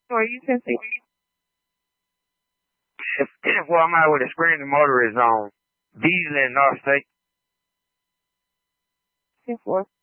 Or you can say If where I'm at with the screen, the motor is on diesel and North State. 10-4.